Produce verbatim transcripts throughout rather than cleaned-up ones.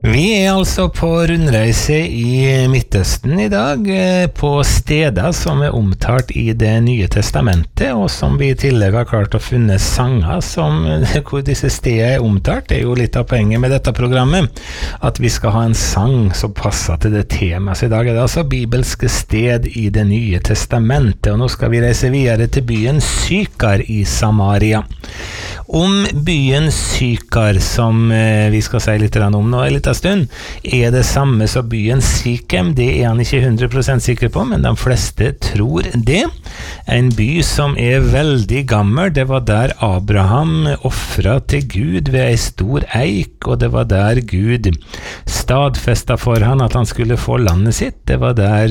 Vi er altså på rundreise i Midtøsten i dag, på steder som er omtalt i Det nye testamentet, og som vi i tillegg har klart å funne sanger som, hvor disse stedene er omtalt. Det er jo litt av poenget med dette programmet, at vi skal ha en sang som passer til det temaet. Så i dag er det altså bibelske sted i Det nye testamentet, og nå skal vi reise videre til byen Sykar i Samaria. Om byen Sykar, som vi skal si litt om nå en liten stund, er det samme som byen Sikhem. Det er han ikke hundre prosent sikker på, men de fleste tror det. En by som er veldig gammel. Det var der Abraham offret til Gud ved en stor eik, og det var der Gud stadfestet for han at han skulle få landet sitt. Det var der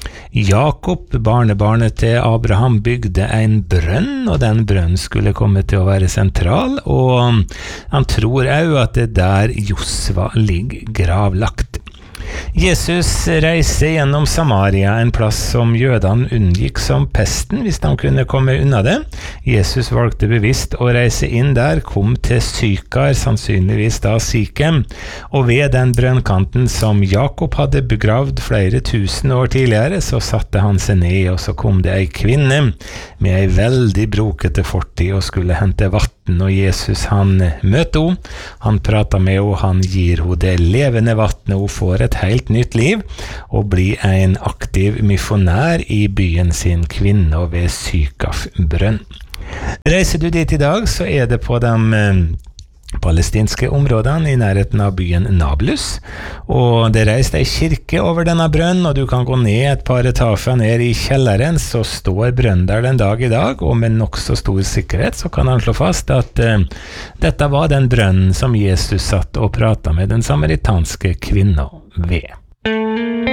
Jakob, barnebarnet til Abraham, bygde en brønn, og den brønnen skulle komme til å være sentral, og han tror også at det der Josva ligger gravlagt. Jesus reiser gjennom Samaria, en plass som jødene unngikk som pesten hvis de kunne komme unna det. Jesus valgte bevisst å reise inn der, kom til Sykar, sannsynligvis da Sikhem, og ved den brønnkanten som Jakob hadde begravd flere tusen år tidligere, så satte han seg ned, og så kom det ei kvinne med ei veldig brokete fortid og skulle hente vatten, og Jesus han møter henne, han prater med henne, han gir henne det levende vattnet, hun får et helt nytt liv og blir en aktiv misjonær i byen sin, kvinne ved Sykaf brønn. Reiser du dit i dag, så er det på de eh, palestinske områdene i nærheten av byen Nablus, og det reiste ei kirke over denne brønnen, og du kan gå ned et par etasjer ned i kjelleren, så står brønnen der den dag i dag, og med nok så stor sikkerhet så kan han slå fast at uh, dette var den brønnen som Jesus satt og pratet med den samaritanske kvinnen ved.